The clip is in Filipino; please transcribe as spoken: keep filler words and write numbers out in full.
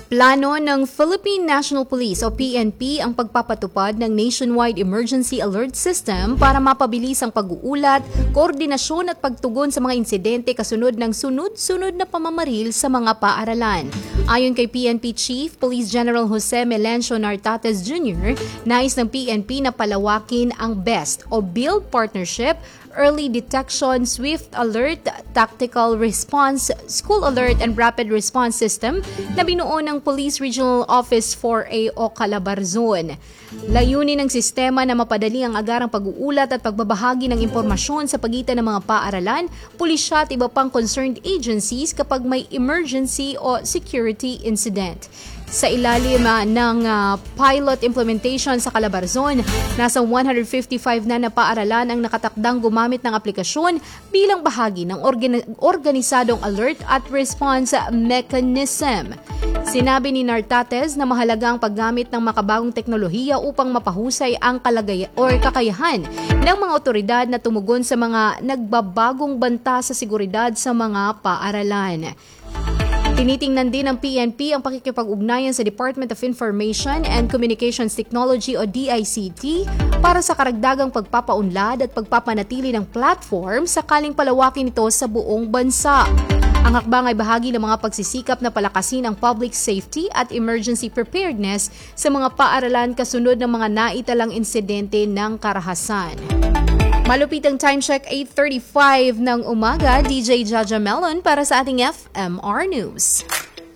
Plano ng Philippine National Police o P N P ang pagpapatupad ng Nationwide Emergency Alert System para mapabilis ang pag-uulat, koordinasyon at pagtugon sa mga insidente kasunod ng sunod-sunod na pamamaril sa mga paaralan. Ayon kay P N P Chief Police General Jose Melencio Nartates Junior, nais ng P N P na palawakin ang BEST o Build Partnership, Early Detection, Swift Alert, Tactical Response, School Alert, and Rapid Response System na binuo ng Police Regional Office four A o Calabarzon. Layunin ng sistema na mapadali ang agarang pag-uulat at pagbabahagi ng impormasyon sa pagitan ng mga paaralan, pulisya at iba pang concerned agencies kapag may emergency o security incident. Sa ilalim uh, ng uh, pilot implementation sa Calabarzon, nasa one hundred fifty-five na na paaralan ang nakatakdang gumamit ng aplikasyon bilang bahagi ng organi- organisadong alert at response mechanism. Sinabi ni Nartates na mahalaga ang paggamit ng makabagong teknolohiya upang mapahusay ang kalagay or kakayahan ng mga otoridad na tumugon sa mga nagbabagong banta sa seguridad sa mga paaralan. Tinitingnan din ng P N P ang pakikipag-ugnayan sa Department of Information and Communications Technology o D I C T para sa karagdagang pagpapaunlad at pagpapanatili ng platform sakaling palawakin ito sa buong bansa. Ang hakbang ay bahagi ng mga pagsisikap na palakasin ang public safety at emergency preparedness sa mga paaralan kasunod ng mga naitalang insidente ng karahasan. Malupit ang time check, eight thirty-five ng umaga. D J Jaja Melon para sa ating F M R News.